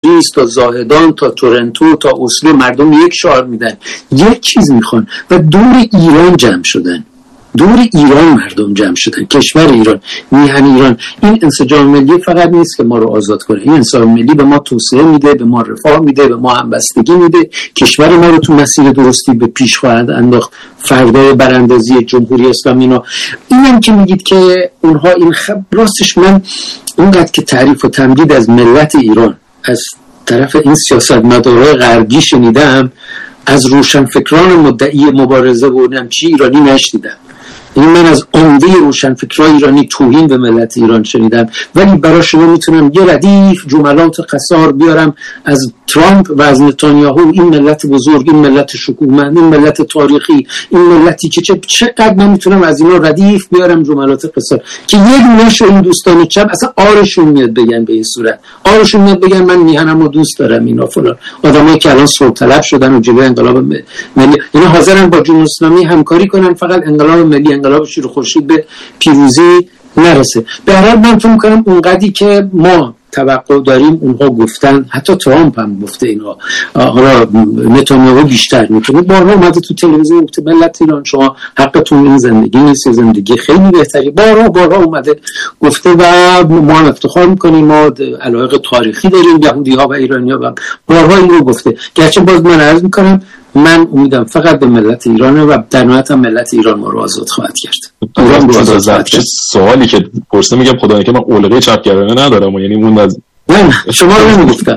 تبریز تا زاهدان تا تورنتو تا اسلو مردم یک شعار میدن، یک چیز میخوان و دور ایران جمع شدن. دور ایران مردم جمع شدن، کشور ایران، میهن ایران. این انسجام ملی فقط نیست که ما رو آزاد کنه، این انسجام ملی به ما توسعه میده، به ما رفاه میده، به ما همبستگی میده، کشور ما رو تو مسیر درستی به پیش خواهد انداخت. فردای براندازی جمهوری اسلامی اینا، اینم که میگید که اونها این راستش من اونقدر که تعریف و تمجید از ملت ایران از طرف این سیاستمدارای غربی شنیدم، از روشنفکران مدعی مبارزه و چی ایرانی نشنیدم. این من از عمده روشنفکران ایرانی توهین به ملت ایران شنیدم، ولی برای شما میتونم یه ردیف جملات قصار بیارم از ترامپ و از نتانیاهو. این ملت بزرگ، این ملت شکوهمند، این ملت تاریخی، این ملتی که چقدر من میتونم از اینا ردیف بیارم جملات قصار که یک نوش این دوستان چپ اصلا آرشون میاد بگن به این صورت، آرشون میاد بگن من میهنمو دوست دارم اینا فلان. آدمایی که الان سلطه طلب شدن و جلوی انقلاب ملی اینا حاضرن با جمهوری اسلامی همکاری کنن فقط انقلاب ملی، انقلاب شیر خورشید به پیروزی نرسه. به هر حال من فکر می‌کنم اونقدری که ما توقع داریم اونها گفتن، حتی ترامپ هم گفته اینا، حالا نتانیاهو بیشتر میتونه. بارها اومده تو تلویزیون گفته ملت ایران شما حقتون این زندگی نیست، زندگی خیلی بهتری. بارها اومده گفته و ما هم افتخار میکنیم، ما علاقه تاریخی داریم یهودی‌ها و ایرانی‌ها. و بارها این رو گفته. گرچه باز من عرض میکنم من امیدم فقط به ملت ایرانه و در نهایت هم ملت ایران ما رو آزاد خواهد کرد. ایران رو آزاد خواهد کرد. سوالی که پرسیدم میگم خدای که من اولویت چپگرایانه ندارم، یعنی اون از نه شما رو نمیگفتم.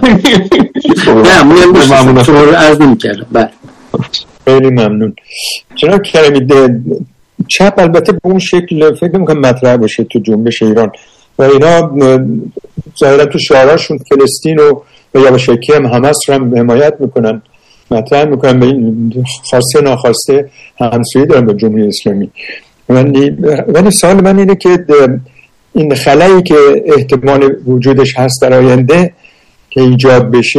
نه من شما رو عرض نمیکردم. بله خیلی ممنون. چرا کریمی چپ البته به اون شکل فکر نمی‌کنم مطرح باشه تو جنبش ایران و اینا ظاهرا تو شعاراشون فلسطین و یا شکی هم حماس رو هم حمایت میکنن، مطرح میکنن، به این خواسته ناخواسته همسویی دارن با جمهوری اسلامی. ولی سوال من اینه که این خلایی که احتمال وجودش هست در آینده که ایجاد بشه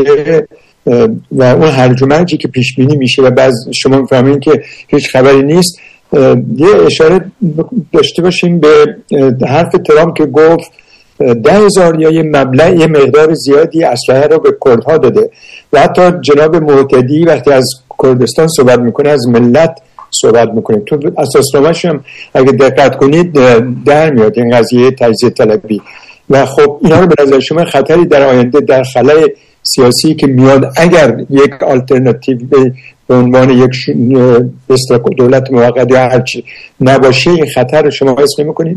و اون هرج و مرجی که پیش بینی میشه و بعض شما میفهمین که هیچ خبری نیست، یه اشاره داشته باشیم به حرف ترامپ که گفت 10,000 یا یه مقدار زیادی اسلحه رو به کردها داده و حتی جناب معتدی وقتی از کردستان صحبت میکنه از ملت صحبت میکنه. تو اساسنامه‌ش هم اگه دقت کنید در میاد این قضیه تجزیه طلبی و خب اینا رو به نظر شما خطری در آینده در خلای سیاسی که میاد اگر یک آلترناتیو به عنوان یک دولت موقت یا هرچی نباشه این خطر رو شما حس نمی‌کنید؟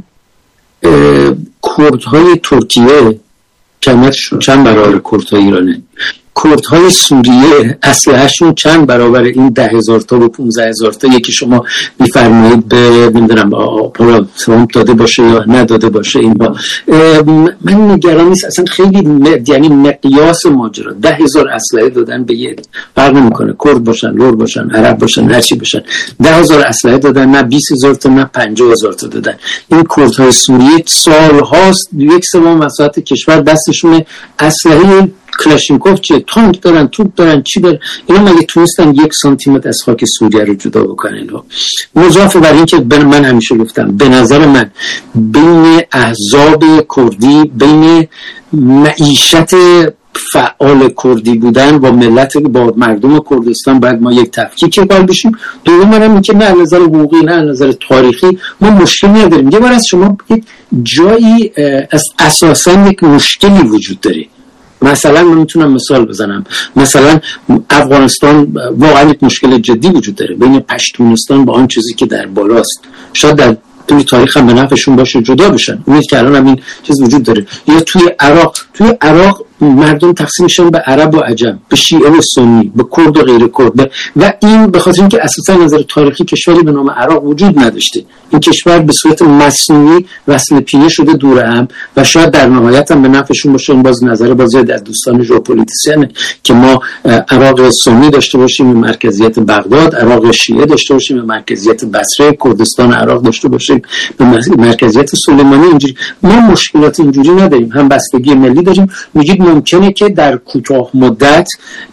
کردهای ترکیه کمتشون چند برابر کردهای ایرانه؟ کردهای سوریه اسلحه‌شون چند برابر این 10,000 تا و 15,000 تا یکی شما می‌فرمایید به نمیدونم حالا ترامپ داده باشه یا نداده باشه؟ این با من نگران نیست اصلا. خیلی یعنی مقیاس ماجرا 10,000 اسلحه دادن به یک فرق نمی‌کنه کرد باشن، لور باشن، عرب باشن، هر چی باشن. 10,000 اسلحه دادن، نه 20,000 تا نه 50,000 تا دادن. این کردهای سوریه سال‌هاست 1/3 وسایل کشور دستشونه، اسلحه کلاشینکوف چیه، تانک دارن، توپ دارن، چی دارن. اینا مگه تونستن 1 سانتیمتر از خاک سوریه رو جدا بکنن؟ اینا مضاف بر این که من همیشه گفتم به نظر من بین احزاب کردی، بین معیشت فعال کردی بودن با ملت، با مردم کردستان باید ما یک تفکیک کار بشیم. دوم من این که نه از نظر حقوقی نه از نظر تاریخی ما مشکلی نداریم. یه بار از شما یک جایی از اساساً یک مشکلی وجود داره. مثلا من میتونم مثال بزنم، مثلا افغانستان واقعا یک مشکل جدی وجود داره بین پشتونستان با آن چیزی که در بالاست. شاید در توی تاریخ هم به نفعشون باشه جدا بشن، اونی که الان هم این چیز وجود داره. یا توی عراق مردم تقسیم میشن به عرب و عجم، به شیعه و سنی، به کرد و غیر کرد، و این به خاطر اینکه اساسا نظر تاریخی کشوری به نام عراق وجود نداشته. این کشور به صورت مصنوعی وصل پینه شده دور هم و شاید در نهایت هم به نفعشون باشه. این باز نظر بازی از دوستان ژئوپلیتیسیانه که ما عراق سنی داشته باشیم به مرکزیت بغداد، عراق شیعه داشته باشیم به مرکزیت بصره، کردستان عراق داشته باشیم به مرکزیت سلیمانی. اینجوری ما مشکلات اینجوری نداریم، هم بستگی ملی داریم. میگید ممکنه که در کوتاه مدت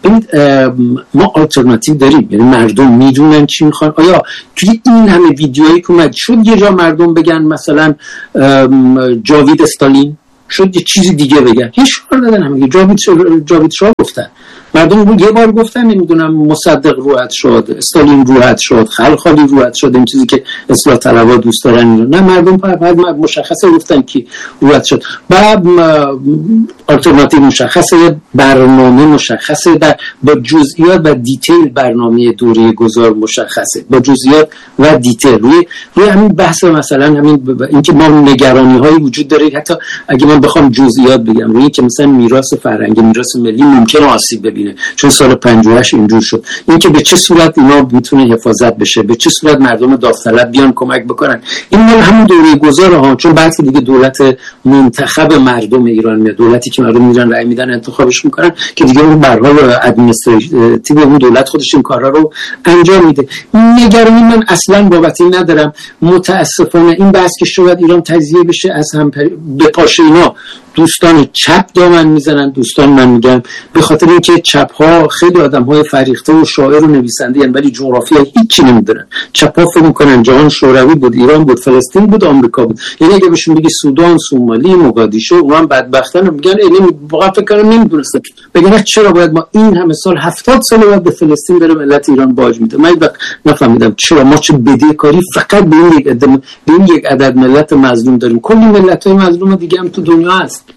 ما آلترناتیو داریم، یعنی مردم میدونن چی میخوان. آیا توی این همه ویدیوهایی که اومد شد یه جا مردم بگن مثلا جاوید استالین شد یه چیزی دیگه بگن، یه شعار دادن همه جاوید شاه گفتن، مردم یه بار گفتن نمیدونم مصدق روحت شد، استالین روحت شد، خلخالی روحت شد، این چیزی که اصلاح طلبها دوست دارن اینو. نه، مردم بعد مشخصه گفتن کی روحت شد. بعد آلترناتیو مشخصه، برنامه مشخصه، با جزئیات و دیتیل برنامه دوره گذار مشخصه، با جزئیات و دیتیل. روی همین بحث مثلا همین اینکه ما نگرانی هایی وجود داره، حتی اگه من بخوام جزئیات بگم روی که مثلا میراث فرهنگی، میراث ملی ممکنه آسیب ببینه، چون سال 58 اینجور شد، اینکه به چه صورت اینا میتونه حفاظت بشه، به چه صورت مردم داوطلب بیان کمک بکنن، این مال همون دوره گذاره ها. چون بعد دیگه دولت منتخب مردم ایران میاد، دولتی که مردم میرن رأی میدن انتخابش میکنن، که دیگه اون به هر حال ادمنستراتیو اون دولت خودش این کارا رو انجام میده. نگرانی من اصلا بابت این ندارم. متاسفانه این بحث که شاید ایران تجزیه بشه از هم بپاشه، اینا دوستان چپ دامن میزنن. دوستان من میگم به خاطر اینکه چپ ها خیلی آدم های فریخته و شاعر و نویسنده هستند، ولی جغرافی هیچی نمیدونن. چپ ها فکر میکنن جهان شوروی بود، ایران بود، فلسطین بود، آمریکا بود. یعنی اگه بهشون بگی سودان، سومالی، موگادیشو، اونم بدبختن میگن واقعا فکر کنم نمیدونستن. بگن چرا باید ما این همه سال 70 سال بعد به فلسطین بره ملت ایران باج میده. من نفهمیدم چرا ما چه بدهکاری فقط به این یک عدد ملت مظلوم داریم. کلی ملت‌های مظلوم دیگه هم تو دنیا هست.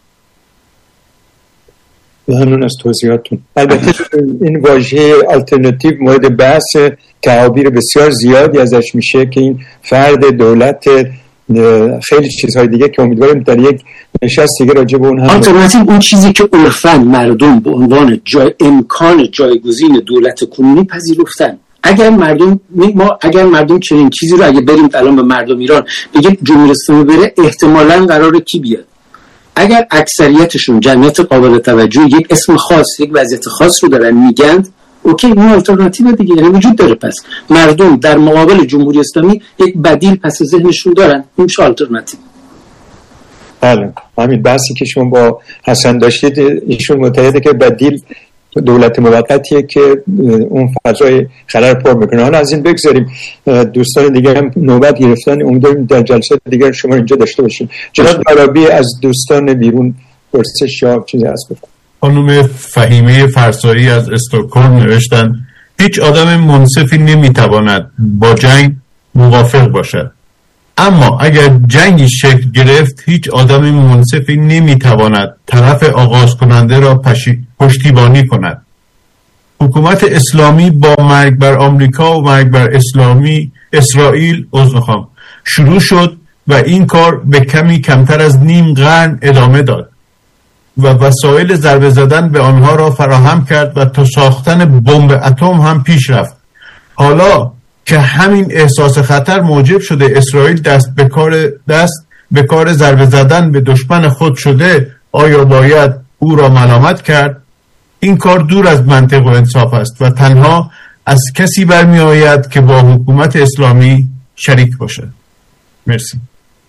ممنون از توضیحاتتون. البته این واژه آلترناتیو مورد بحث، تعابیر بسیار زیادی ازش میشه که این فرد، دولت، خیلی چیزهای دیگه که امیدواریم در یک نشست دیگه راجع به اون هم. آلترناتیو اون چیزی که عرفاً مردم به عنوان امکان جایگزین دولت کنونی پذیرفتن. اگر مردم چنین چیزی رو اگه بریم الان به مردم ایران بگیم جمهوری اسلامی بره، احتمالاً قراره کی بیاد؟ اگر اکثریتشون جمعیت قابل توجه یک اسم خاص، یک وضعیت خاص رو دارن میگن، اوکی، این آلترناتیو دیگه یعنی وجود داره. پس مردم در مقابل جمهوری اسلامی یک بدیل پس ذهنشون دارن، این چه آلترناتیو؟ بله، همین بحثی که شما با حسن داشتید، ایشون معتقده که بدیل دولت موقتیه که اون فضای خلل پر میکنه. حالا از این بگذاریم، دوستان دیگه هم نوبت گرفتن، امیدواریم در جلسات دیگر شما اینجا داشته باشیم. جناب عربی از دوستان بیرون پرسش یا چیزی هست بفرمایید. خانم فهیمه فرسایی از استکهلم نوشتن هیچ آدم منصفی نمیتواند با جنگ موافق باشد، اما اگر جنگی شکل گرفت هیچ آدم منصفی نمیتواند طرف آغاز کننده را پشتیبانی کند. حکومت اسلامی با مرگ بر آمریکا و مرگ بر اسرائیل شروع شد و این کار به کمی کمتر از نیم قرن ادامه داد و وسایل ضربه زدن به آنها را فراهم کرد و تا ساختن بمب اتم هم پیش رفت. حالا که همین احساس خطر موجب شده اسرائیل دست به کار ضربه زدن به دشمن خود شده، آیا باید او را ملامت کرد؟ این کار دور از منطق و انصاف است و تنها از کسی برمی آید که با حکومت اسلامی شریک باشد. مرسی.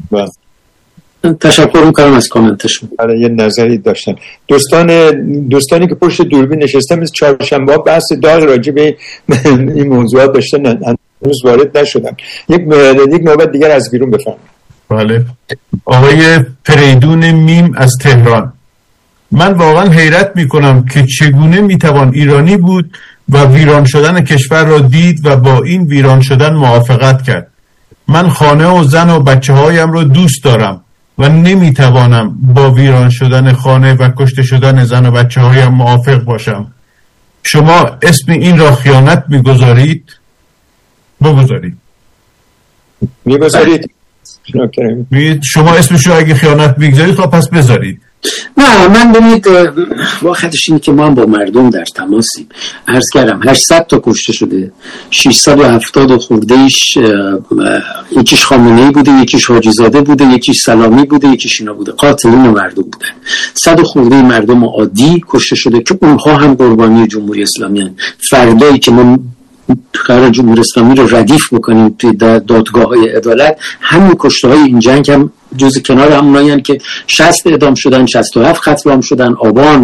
تشکر میکنم از کامنتشون. برای یه نظری داشتن دوستانی که پشت دوربین نشستن، مثل چهارشنبه بحث داغ راجع به این موضوعات داشتن، هنوز وارد نشدن. یک نوبت دیگر از بیرون بفرمایید. بله. آقای فریدون میم از تهران: من واقعا حیرت میکنم که چگونه میتوان ایرانی بود و ویران شدن کشور را دید و با این ویران شدن موافقت کرد. من خانه و زن و بچه هایم را دوست دارم و نمیتوانم با ویران شدن خانه و کشته شدن زن و بچه هایم موافق باشم. شما اسم این را خیانت میگذارید؟ میگذارید. شما اسمش رو اگه خیانت میگذارید خب پس بذارید. نه، من ببینید واقعیتش اینه که ما هم با مردم در تماسیم. عرض کردم 800 تا کشته شده، 670 خوردهش یکیش خامنه‌ای بوده، یکیش حاجی زاده بوده، یکیش سلامی بوده، یکیش اینا بوده، قاتلین مردم بودن. 100 خورده مردم عادی کشته شده که اونها هم قربانی جمهوری اسلامی هستند. فردایی که ما قرار جمهوری اسلامی رو ردیف بکنیم توی دادگاه‌های عدالت، همین کشته‌های این جنگ هم جز کنار همونایین که 60 اعدام شدن، 67 قتل عام شدن، آبان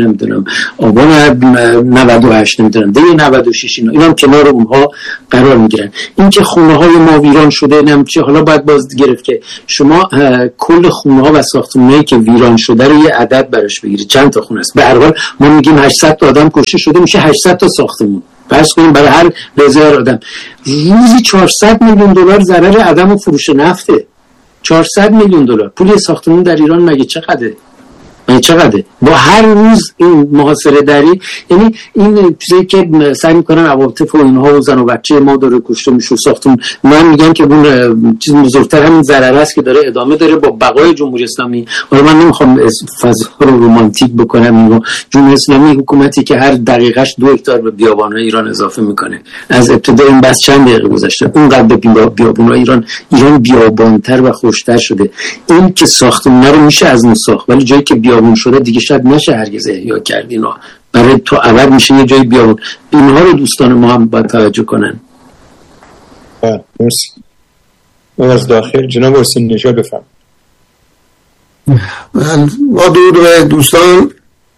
98 دی 96 اینا هم کنار اونها قرار میگیرن. این که خونه‌های ما ویران شده نمیشه، حالا باید باز گرفت که شما کل خونه‌ها و ساختمان‌هایی که ویران شده رو یه عدد براش بگیرید چند تا خونه است. به هر حال ما میگیم 800 تا آدم کشته شده، میشه 800 تا ساختمون. فرض کنیم برای هر 1000 آدم روزی 400 میلیون دلار ضرر عدم و فروش نفته. 400 میلیون دلار پول ساختمون در ایران مگه چقدره؟ با هر روز این محاصره دری، یعنی این چیزی که سعی میکنن عواطف و اینها و زن و بچه ما داره کشته میشه ساختمون، من میگم که اون چیز بزرگتر همین ضرر است که داره ادامه داره با بقای جمهوری اسلامی. حالا من نمیخوام فضا رو رمانتیک بکنم، اینو جمهوری اسلامی حکومتی که هر دقیقش 2 هکتار به بیابان‌های ایران اضافه میکنه. از ابتدای این بس چند دقیقه گذشته اونقدر به بیابان‌های ایران بیابان‌تر و خوشتر شده. این که ساختمون رو میشه از اون ساخت، ولی جایی که بیابون شده دیگه شاید نشه هرگز احیا کرد. اینا برای تو عبر میشه یه جایی بیابون. اینها رو دوستان ما هم باید توجه کنن. مرسی. من از داخل جناب حسین نژاد بفرم. با درود به دوستان،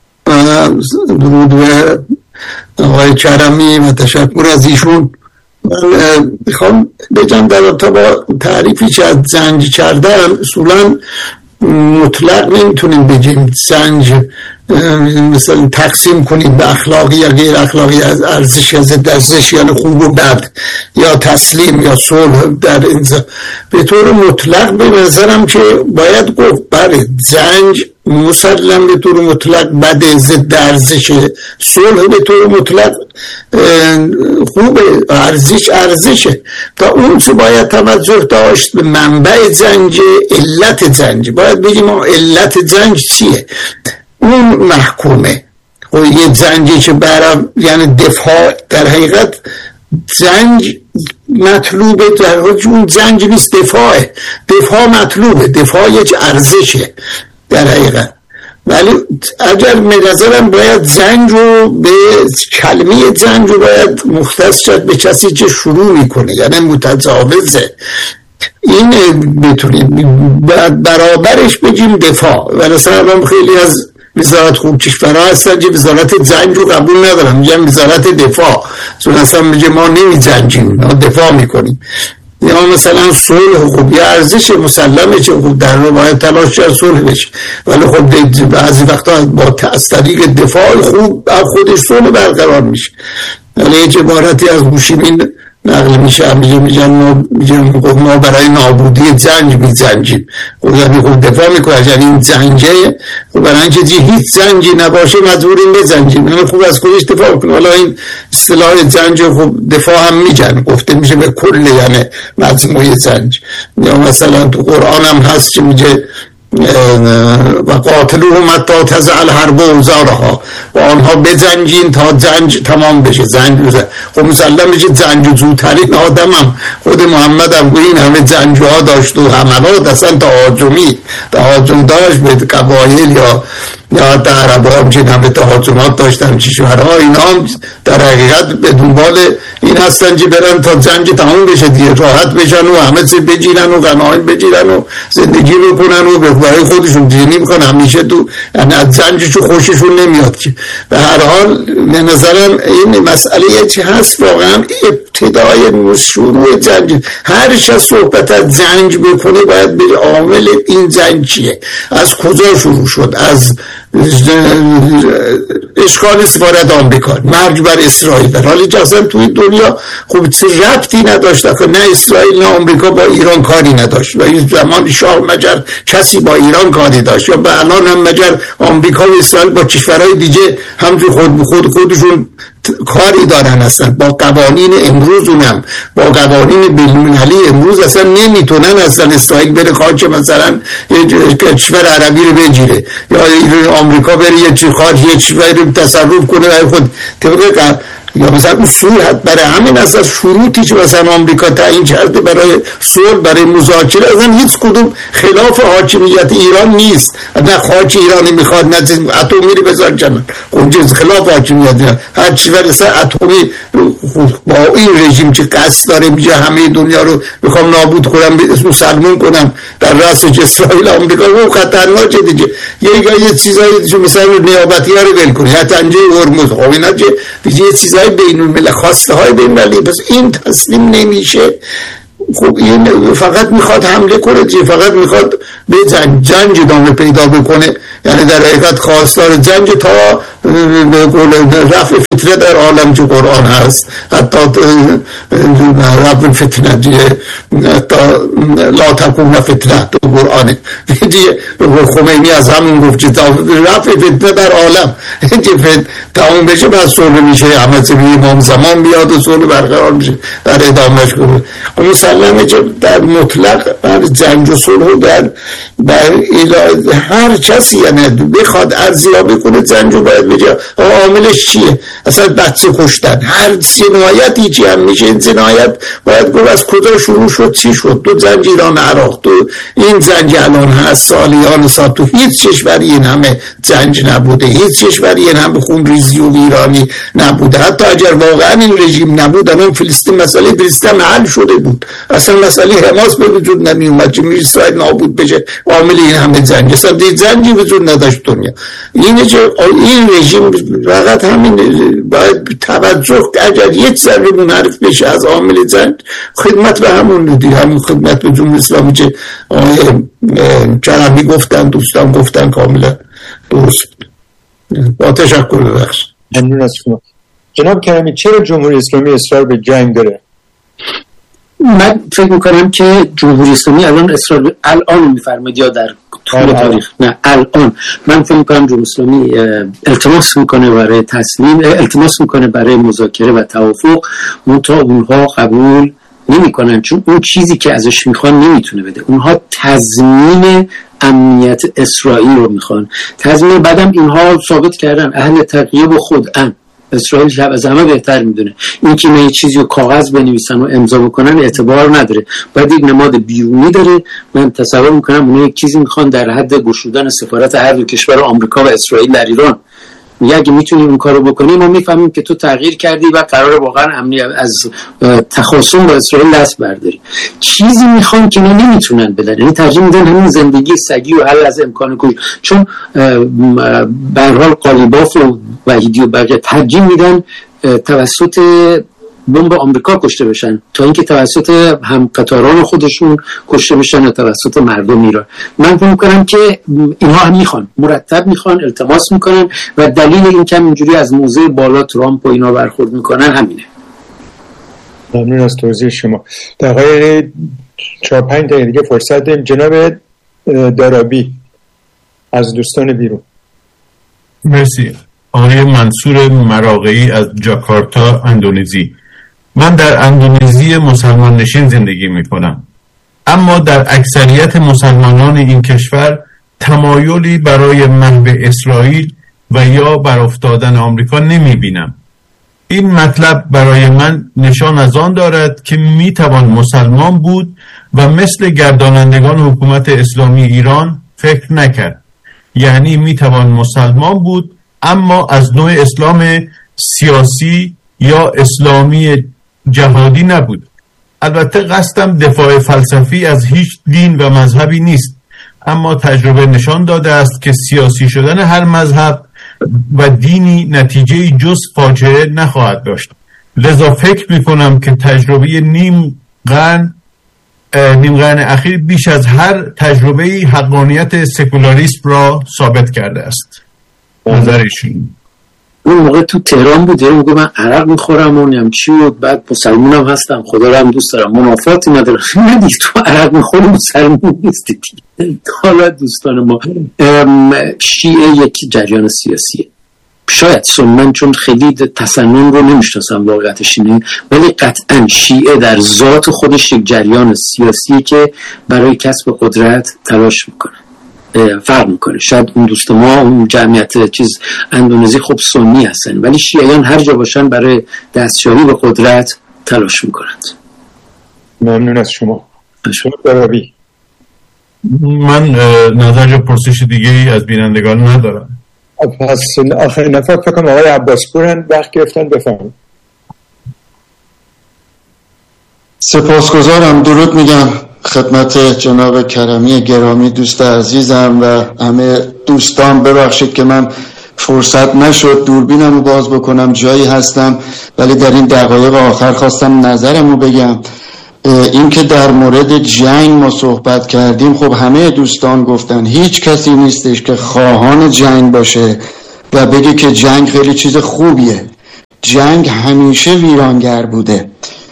درود به آقای کرمی و تشکر از ایشون. من میخوام بگم در رابطه با تعریفی که از زنج کردن، اصولا مطلق نمیتونیم بگیم زنج مثلا تقسیم کنیم به اخلاقی یا غیر اخلاقی، از ارزش یا ضد ارزش، یعنی خوب و بد یا تسلیم یا صلح. در این به طور مطلق به نظرم که باید گفت بله زنج مسلم به طور مطلق بده، ضد ارزش، صلح به طور مطلق خوبه، ارزشه. تا اون چه باید توجه داشت به منبع زنج، علت زنج. باید بگیم علت زنج چیه، اون محکومه. و یه زنجی که برای یعنی دفاع، در حقیقت زنج مطلوبه، در حقیقت اون زنج نیست، دفاع مطلوبه، دفاع یک ارزشه در حقیقت. ولی اگر نظرم باید زنج رو به کلمه زنج رو باید مختص شد به کسی که شروع میکنه، یعنی متجاوزه. این بتونیم برابرش بگیم دفاع. و مثلا خیلی از وزارت خوب کشورها هستن که وزارت زنج رو قبول ندارن، میگن وزارت دفاع، چون اصلا میگه ما نمی زنجیم، ما دفاع میکنیم. یا مثلا صلح خوب یه ارزش مسلمه که خوب در رو باید تلاش کرد صلح بشه، ولی خب بعضی وقتا با از طریق دفاع خوب خودش صلح برقرار میشه. ولی یک عبارتی از هوشیمین نقل میشه، میگن ما برای نابودی زنج میزنجیم. یعنی خب دفاع میکنه، یعنی این زنجه برای اینکه هیچ زنجی نباشه مجبوریم بزنجیم، یعنی خوب از خودش دفاع کنه. حالا این اصطلاح زنج خب دفاع هم میگن، گفته میشه به کل یعنی مجموعه زنج. یا مثلا تو قرآن هم هست که میگه و قاتلوهم حتی تضع الحرب اوزارها، و آنها بزنجین تا زنج تمام بشه. زنج خب مسلم بشه زنج زودترین آدم هم خود محمد هم این همه زنجها داشت و حملات اصلا تهاجم داشت به قبایل یا در عرب ها همچین همه تهاجمات داشتن. کشورها اینا هم در حقیقت به دنبال این هستن که برن تا زنج تمام بشه دیگه، راحت بشن و همه چیز بگیرن و غنایم بگیرن و زندگی بکنن و برای خودشون دیگه نمیخوان همیشه تو از زنجشو خوششون نمیاد. که به هر حال به نظرم این مسئله چی هست واقعا ابتدای شروع زنج. هر شخص صحبت از زنج بکنه باید بگه عامل این زنج چیه، از کجا شروع شد. از اشغال سفارت آمریکا، مرگ بر اسرائیل، در حالی که اصلا توی دنیا خب چه ربطی نداشت، نه اسرائیل نه آمریکا با ایران کاری نداشت. و این زمان شاه مجر کسی با ایران کاری داشت، یا به الان هم مجر آمریکا و اسرائیل با کشورهای دیگه همچون خودشون کاری دارن. هستن با قوانین امروز، اونم با قوانین بین‌المللی امروز اصلا نمیتونن اصلا اسرائیل بره خاک مثلا یه کشور عربی رو بگیره، یا آمریکا بره یه کشور رو تصرف کنه برای خود طبق یا مثلا اصول هست. برای همین از شروطی که مثلا آمریکا تعیین کرده برای صلح، برای مذاکره، اصلا هیچ کدوم خلاف حاکمیت ایران نیست. نه خاک ایرانی میخواد، نه اتمی رو بذار کنن، خب خلاف حاکمیت ایران. هر چی برسه اتمی با این رژیم که قصد داره میگه همه دنیا رو میخوام نابود کنم، مسلمون کنم در رأس اسرائیل آمریکا، اون خطرناکه دیگه. یه چیزایی که مثلا نیابتی ها رو ول کنه، یا تنجه هرمز، خب اینا که دیگه یه چیزای بین الملل، خواسته های بین المللی، پس این تسلیم نمیشه. خب این فقط میخواد حمله کنه، فقط میخواد به جنگ ادامه پیدا بکنه. یعنی در حقیقت خواستار جنگ تا رفع فتنه در عالم که قرآن هست، حتی رفع فتنه تا لا تکون فتنه تو قرآنه دیگه. خمینی از همون گفت که رفع فتنه در عالم که تمام بشه بعد صلح میشه، همه چه امام زمان بیاد و صلح برقرار میشه در ادامهش کنه. مسلمه که در مطلق بر جنگ و صلح و در هر کسی یعنی بخواد ارزیابی کنه جنگ رو باید بگه عاملش چیه. اصلا بچه کشتن، هر جنایتی که هم میشه این جنایت باید گفت از کجا شروع شد، چی شد. تو جنگ ایران عراق، تو این جنگ الان هست، سالیان سال تو هیچ کشوری این همه جنگ نبوده، هیچ کشوری این همه خون ریزی و ویرانی نبوده. حتی اگر واقعا این رژیم نبود الان فلسطین، مسئله فلسطین حل شده بود، اصلا مسئله حماس به وجود نمی اومد که اسرائیل نابود بشه. عامل این همه جنگ، اصلا جنگی وجود نداشت دنیا. اینه که این رژیم فقط همین باید توجه، اگر یک ذره منحرف بشه از عامل جنگ، خدمت به همون ندی، همون خدمت به جمهوری اسلامی که کرمی گفتن، دوستان گفتن، کاملا درست. با تشکر ببخش. ممنون از شما جناب کرمی. چرا جمهوری اسلامی اصرار به جنگ داره؟ من فکر میکنم که جمهوری اسلامی الان میفرماید یا در طول تاریخ؟ نه الان. من فکر میکنم جمهوری اسلامی التماس میکنه برای تسلیم، التماس میکنه برای مذاکره و توافق، منتها اونها قبول نمیکنن، چون اون چیزی که ازش میخوان نمیتونه بده. اونها تضمین امنیت اسرائیل رو میخوان. تضمین بعدم اینها ثابت کردن اهل تقیه و خودن. اسرائیل شب از همه بهتر میدونه. این که من یه چیزی رو کاغذ بنویسن و امضا بکنن اعتبار نداره، باید یک نماد بیرونی داره. من تصور میکنم اونها یک چیزی میخوان در حد گشودن سفارت هر دو کشور، آمریکا و اسرائیل در ایران. اگه میتونی اون کارو بکنی، ما میفهمیم که تو تغییر کردی و قرار واقعا امنی از تخاصم با اسرائیل دست برداری. چیزی میخوان که نمیتونن بدن، یعنی ترجیح میدن همین زندگی سگی و حل از امکان کش، چون به هر حال قالیباف و وحیدی و بقیه ترجیح میدن توسط بمب آمریکا کشته بشن تا اینکه توسط هم قطاران خودشون کشته بشن یا توسط مردم ایران. من فکر می‌کنم که اینها هم میخوان، مرتب میخوان، التماس میکنن و دلیل این که اینجوری از موضع بالا ترامپ و اینا برخورد میکنن همینه. ممنون از توضیح شما. دقیقه 4-5 دقیقه دیگه فرصت داریم. جناب دارابی از دوستان بیرون. مرسی. آقای منصور مراغه‌ای از جاکارتا اندونزی. من در اندونزی مسلمان نشین زندگی می کنم، اما در اکثریت مسلمانان این کشور تمایلی برای محو اسرائیل و یا بر افتادن آمریکا نمی بینم. این مطلب برای من نشان از آن دارد که می توان مسلمان بود و مثل گردانندگان حکومت اسلامی ایران فکر نکرد. یعنی می توان مسلمان بود اما از نوع اسلام سیاسی یا اسلامی جهادی نبود. البته قصدم دفاع فلسفی از هیچ دین و مذهبی نیست، اما تجربه نشان داده است که سیاسی شدن هر مذهب و دینی نتیجه جز فاجعه نخواهد داشت. لذا فکر میکنم که تجربه نیم قرن اخیر بیش از هر تجربه حقانیت سکولاریسم را ثابت کرده است. نظرشون اون موقع تو تهران بود، یه موقع من عرق میخورم اونیم چی بود، بعد مسلمونم هستم، خدا رو هم دوست دارم، منافاتی ندارم. ندید تو عرق میخوری مسلمون نیستی. حالا دوستان ما شیعه یک جریان سیاسیه، شاید من چون خیلی تسنن رو نمیشناسم واقعیتش اینه، ولی قطعا شیعه در ذات خودش یک جریان سیاسیه که برای کسب قدرت تلاش میکنه. فرق میکنه. شاید اون دوست ما اون جمعیت چیز اندونزی خب سنی هستن، ولی شیعیان هر جا باشن برای دستیابی به قدرت تلاش میکنند. ممنون از شما. برابی من نظر یا پرسش دیگه ای از بینندگان ندارم. پس آخرین نفر فکر کنم آقای عباسپورن وقت گرفتن، بفرمایید. سپاسگزارم. درود میگم خدمت جناب کرمی گرامی، دوست عزیزم و همه دوستان. ببخشید که من فرصت نشد دوربینم رو باز بکنم، جایی هستم، ولی در این دقایق آخر خواستم نظرم رو بگم. این که در مورد جنگ ما صحبت کردیم، خب همه دوستان گفتن هیچ کسی نیستش که خواهان جنگ باشه و بگه که جنگ خیلی چیز خوبیه. جنگ همیشه ویرانگر بوده،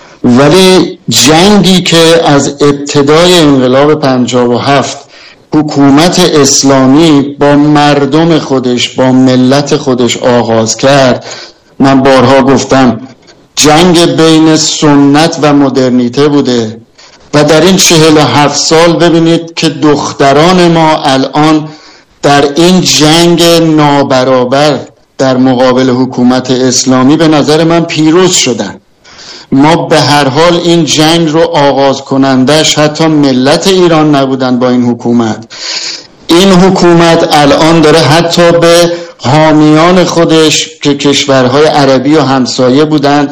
ولی جنگی که از ابتدای انقلاب 57 حکومت اسلامی با مردم خودش، با ملت خودش آغاز کرد، من بارها گفتم جنگ بین سنت و مدرنیته بوده و در این 47 سال ببینید که دختران ما الان در این جنگ نابرابر در مقابل حکومت اسلامی به نظر من پیروز شدن. ما به هر حال این جنگ رو آغاز کنندش حتی ملت ایران نبودن با این حکومت. این حکومت الان داره حتی به حامیان خودش که کشورهای عربی و همسایه بودن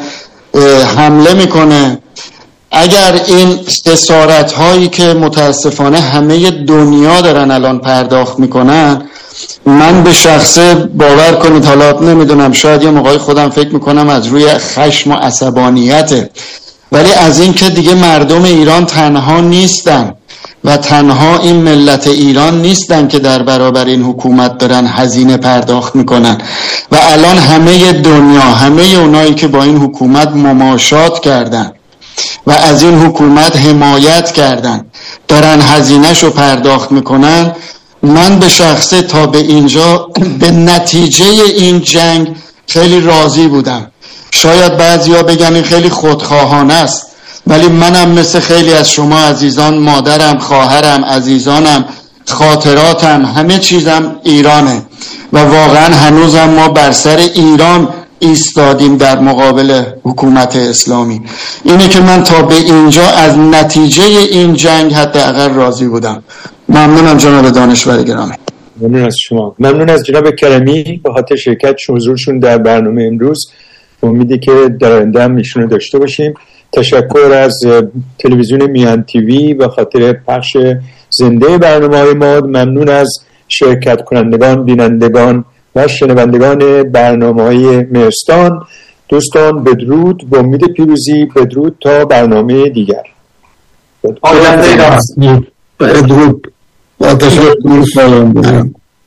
حمله میکنه. اگر این خسارت هایی که متاسفانه همه دنیا دارن الان پرداخت میکنن، من به شخصه باور کنید، حالا نمیدونم، شاید یه موقعی خودم فکر میکنم از روی خشم و عصبانیته، ولی از این که دیگه مردم ایران تنها نیستن و تنها این ملت ایران نیستن که در برابر این حکومت دارن هزینه پرداخت میکنن و الان همه دنیا، همه اونایی که با این حکومت مماشات کردن و از این حکومت حمایت کردن دارن هزینه‌شو پرداخت میکنن. من به شخصه تا به اینجا به نتیجه این جنگ خیلی راضی بودم. شاید بعضیا بگن این خیلی خودخواهانه است، ولی منم مثل خیلی از شما عزیزان، مادرم، خواهرم، عزیزانم، خاطراتم، همه چیزم ایرانه و واقعا هنوزم ما بر سر ایران ایستادیم در مقابل حکومت اسلامی. اینه که من تا به اینجا از نتیجه این جنگ حداقل راضی بودم. ممنونم جناب دانشور گرامی. ممنون از شما. ممنون از جناب کرمی به خاطر شرکت حضورشون در برنامه امروز. امیدی که در آینده هم ایشونو داشته باشیم. تشکر از تلویزیون میان تیوی به خاطر پخش زنده برنامه‌های ما. ممنون از شرکت کنندگان، بینندگان و شنوندگان برنامه‌های مهرستان. دوستان بدرود، با امید پیروزی بدرود تا برنامه دیگر. بدرود. با تشکر.